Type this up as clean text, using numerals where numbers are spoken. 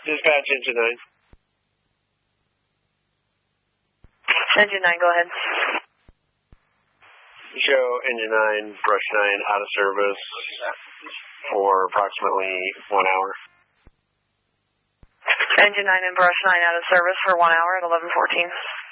Dispatch engine 9. Engine 9, go ahead. Show engine 9, brush 9 out of service for approximately 1 hour. Engine 9 and brush 9 out of service for 1 hour at 11:14.